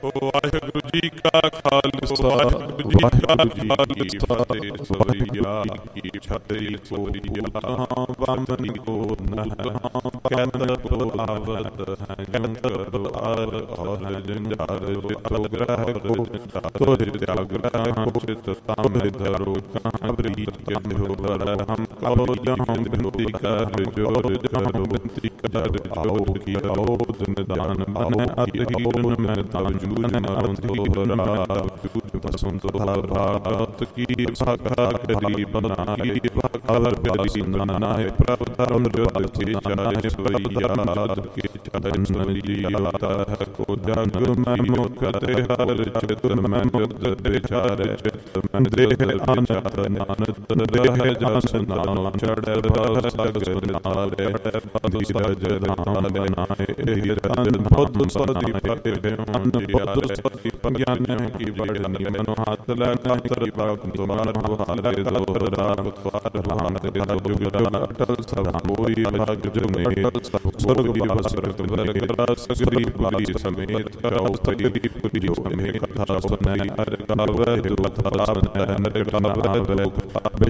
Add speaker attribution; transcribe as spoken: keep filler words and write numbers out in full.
Speaker 1: ਵਾਹਿਗੁਰੂ ਜੀ ਕਾ ਖਾਲਸਾ ਵਾਹਿਗੁਰੂ ਜੀ ਕੀ ਫਤਿਹ। ਸੋਈਆ ਕੀ ਛਤਰੀ ਸੋਈਆ ਵਾਮਨੀ ਕੋ ਨਹ ਕੈਂਦਰ ਕੋ ਆਵਤ ਹੈਂਕਰ ਆਰ ਔਰ ਜੰਜਾਰ ਵਿਤਗ੍ਰਹ ਕੋ ਤੋਰਿ ਤਿਆਗ੍ਰਹ ਕੋ ਚਿਤ ਤਾਮਿ ਧਰੋ ਕਾਬਰੀ ਜੰਦੋ ਬਰ ਹਮ ਕਬੋ ਜਹਾਂ ਬਿਨਤੀ ਕਰ ਜੋਰ ਜਹਾਂ ਬਿਨਤੀ ਕਰ ਆਓ ਕੀ ਆਓ ਨਿਦਾਨ ਮਨ ਅਤਿਹੀਨ ਮੈਂ ਤਾਂਜੂ ਨਰੰਤੀ ਬਰਾ ਬਸੰਤ ਭਾਰਤ ਕੀ ਸਾਖਾ ਕਰੀ ਬਨਾਈ ਭਗਵਰ ਪਿਆਰੀ ਨਾਏ ਪ੍ਰਭ ਧਰਮ ਜੋਤ ਤੇ ਚਾਰੇ ਸਵਈਆ ਕੇ ਚਰਨ ਜੀ ਆਤਾ ਹੈ ਕੋ ਜਗ ਮੈਂ ਮੁਖ ਤੇ ਹਰ ਚਿਤ ਮੈਂ ਮੁਕਤ ਤੇ ਚਾਰੇ ਚਿਤ ਮੈਂ ਦੇਹ ਆਨੰਦ ਨਾਨਕ ਦੇਹ ਜਸ ਨਾਮ ਚੜ੍ਹ ਭਵ ਸਗਲ ਨਾਲੇ ਧੀਰਜ ਧਾਮ ਨਾਏ ਇਹ ਤਨ ਬਹੁਤ ਸਦੀ ਪਤੇ ਅਨ ਬਹੁਤ ਸਦੀ ਗਿਆਨ ਕੀ ਬੜਨੀ ਮਨੁ ਹੱਥ ਲੈ ਤਰੀ ਬਾਗ ਤੁਮਾਰ ਹਾਲੇ ਦੋ ਰਾਮ ਤਵਾਰ ਰਾਮ ਤੇ ਜੁਗ ਅਟਲ ਸਭ ਹੋਈ ਭਾਗ ਜੁਨੇ ਸੁਰਗ ਵਿਵਾਸਰ ਤੁਮਰੇ ਰਸ ਸ੍ਰੀ ਬਾਲੀ ਸਮੇਤ ਕਰੋ ਤਰੀ ਪੁਰਿਓ ਮੇ ਕਥਾ ਸੁਨਾਈ ਹਰ ਕਾਵੈ ਦੁਤ ਪਾਵਨ ਨਰ ਕਾਵੈ ਲੋਕ